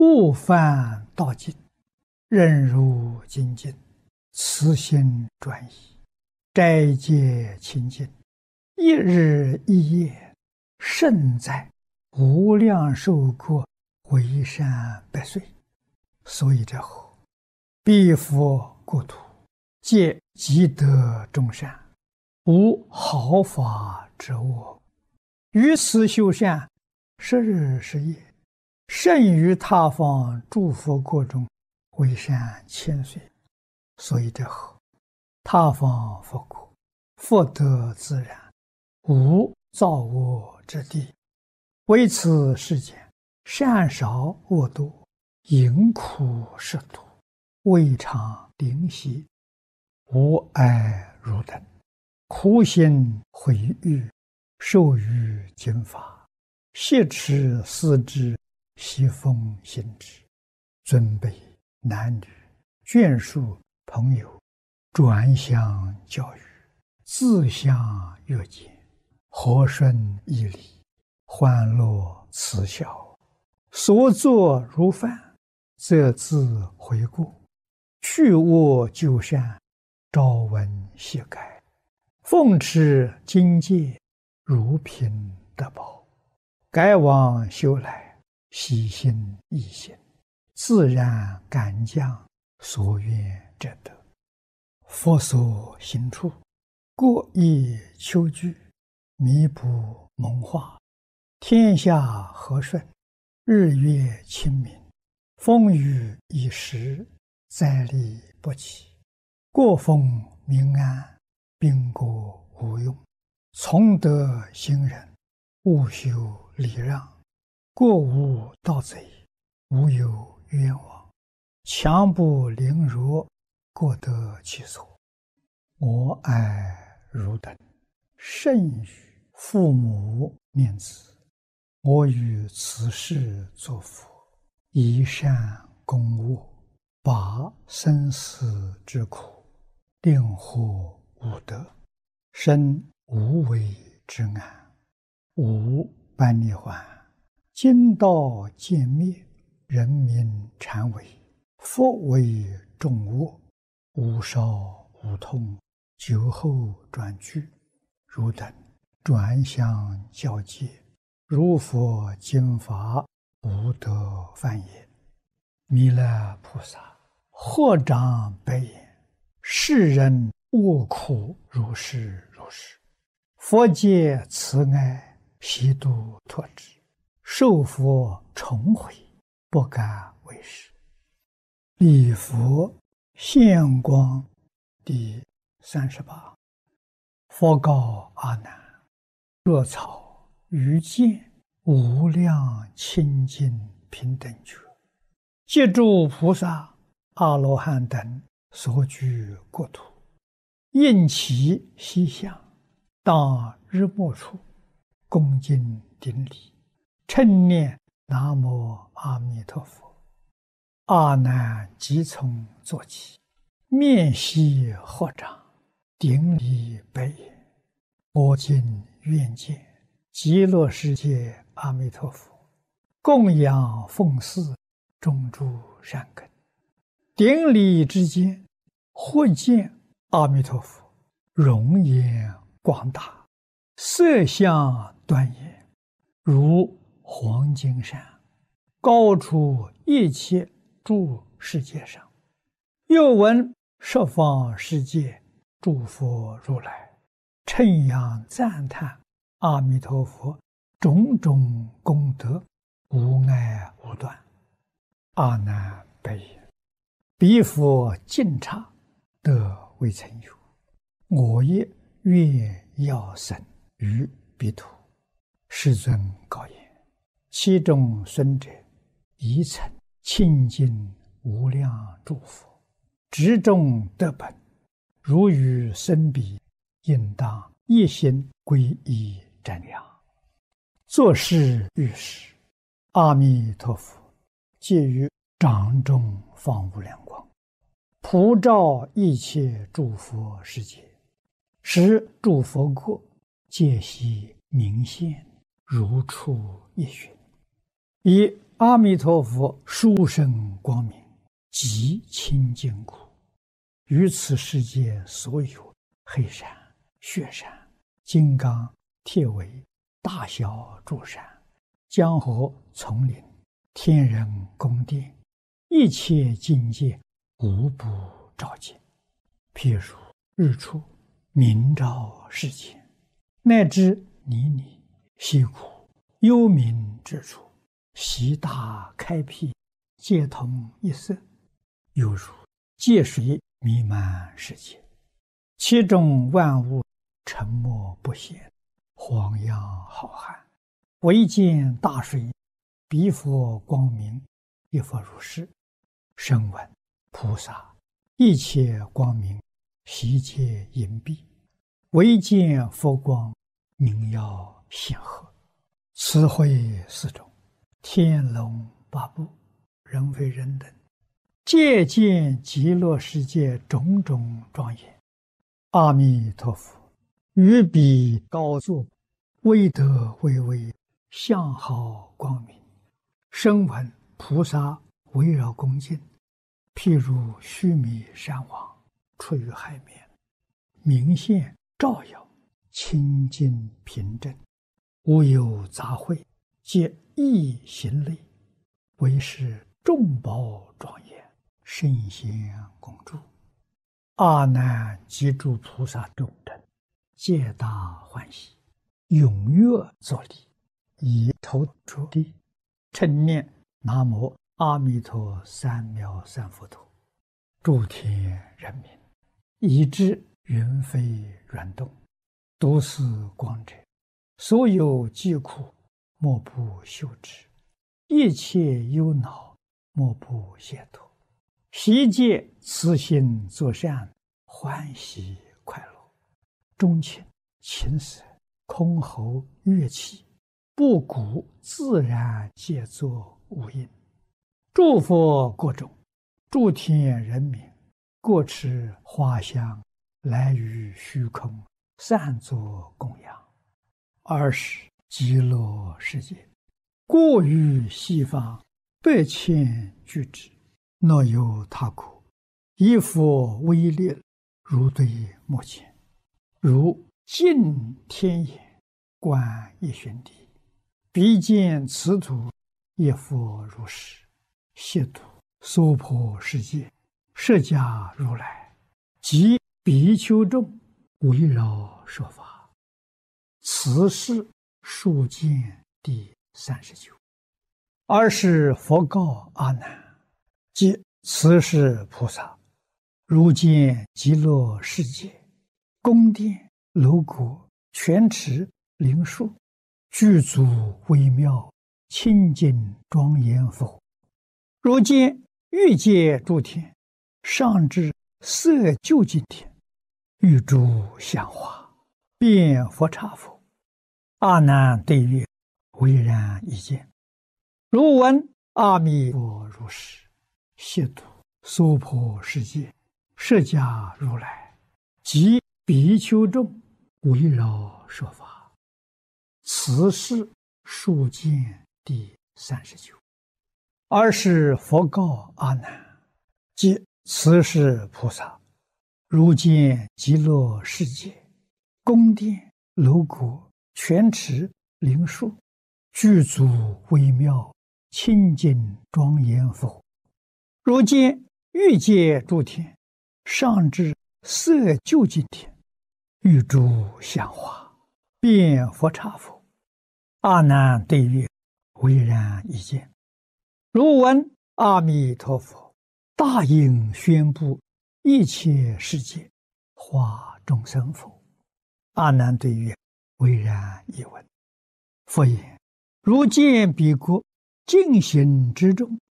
勿犯道境，任入精进，慈心专一，斋戒清净，一日一夜，胜在无量寿国为善百岁。所以者后，彼佛国土，皆积德众善，无毫发之恶。于此修善，10日10夜，胜于他方诸佛国中为善千岁。所以者后，他方佛国，福德自然，无造恶之地。为此世间，善少恶多，淫苦食毒，未尝灵犀，无爱如等，苦心毁誉，受于经法，挟持思之，习奉行之，尊卑男女眷属朋友，转向教育，自相约见，和顺义理，欢乐慈孝，所作如饭，则自悔过，去恶就善，朝闻夕改，奉持经戒，如凭得宝，改往修来，喜心易行，自然感将所愿者得。佛所行处，过意求具，弥补蒙化，天下和顺，日月清明，风雨已时，灾利不起，过风民安，兵国无用，从德行人，勿修礼让，过无盗贼，无有冤枉，强不凌辱，过得其所。我爱汝等，甚于父母念子，我于此世作佛，以善供恶，拔生死之苦，令获无得，生无为之安，无般涅槃，经道渐灭，人民禅为，佛为众恶，无少无痛，酒后转句，汝等转向教戒，如佛经法，无得犯也。弥勒菩萨合掌白言：世人恶苦如是如是，佛界慈爱，悉度脱之，受佛重回，不敢为是。礼佛现光第38。佛告阿难：若草于见无量清净平等觉，借诸菩萨阿罗汉等所居国土，应其西向，当日没处，恭敬顶礼，称念南无阿弥陀佛。阿难即从坐起，面悉合掌，顶礼白言：我今愿见极乐世界阿弥陀佛，供养奉祀种诸善根。顶礼之间，忽见阿弥陀佛容颜广大，色相端严，如黄金山，高出一切诸世界上。又闻十方世界诸佛如来称扬赞叹阿弥陀佛种种功德，无碍无断。阿难白言：彼佛尽刹，得未曾有，我也愿要生于彼土。世尊告言：其中孙者，宜曾清净无量诸佛，执众得本，如与生彼，应当一心皈依瞻仰。作是遇时，阿弥陀佛借于掌中放无量光，普照一切诸佛世界，使诸佛国皆悉明现，如出一寻。以阿弥陀佛殊胜光明，极清净苦，于此世界所有黑山、雪山、金刚、铁围、大小诸山、江河、丛林、天人宫殿，一切境界无不照见。譬如日出明照世间，乃至泥泞溪谷幽冥之处，悉大开辟，皆同一色，犹如界水弥漫世界，其中万物沉默不显，荒洋浩瀚，唯见大水，彼佛光明，一佛如是。声闻菩萨一切光明，悉皆隐蔽，唯见佛光，明耀显赫。此会四种，天龙八部，人非人等，皆见极乐世界种种庄严。阿弥陀佛于彼高坐，威德巍巍，相好光明。声闻菩萨围绕恭敬，譬如须弥山王出于海面，明现照耀，清净平正，无有杂秽，皆一行类，为是众宝庄严，圣贤共住。阿难及诸菩萨众等，皆大欢喜，踊跃作礼，以头着地，称念南无阿弥陀三藐三菩提。诸天人民，以至云飞软动，都是光者，所有疾苦莫不休止，一切忧恼莫不解脱，悉皆慈心作善，欢喜快乐。钟磬、琴瑟、箜篌、乐器，布谷自然皆作无应。诸佛国中，诸天人民，各持花香，来于虚空，散作供养。尔时极乐世界，过于西方百千俱胝，若有他国，以佛威力，如对目前，如镜天眼，观一旬地，彼见此土，一佛如是，悉土娑婆世界，释迦如来及比丘众，围绕说法。此是数见第39。尔时佛告阿难：即此是菩萨，如见极乐世界，宫殿、楼阁、泉池、灵树，具足微妙，清净庄严否？如见欲界诸天，上至色究竟天，欲诸香花，遍佛刹否？阿难对曰：唯然一见。如闻阿弥陀如是，悉土娑婆世界，释迦如来及比丘众，围绕说法。此是数见第39。尔时佛告阿难：即此是菩萨，如见极乐世界，宫殿、楼阁、泉池、灵树，具足微妙，清净庄严否？如见欲界诸天，上至色究竟天，欲诸香花，遍佛刹否？阿难对曰：唯然一见。如闻阿弥陀佛大应宣布一切世界，化众生否？阿难对曰：唯然一闻。佛言：如见彼国净行之中，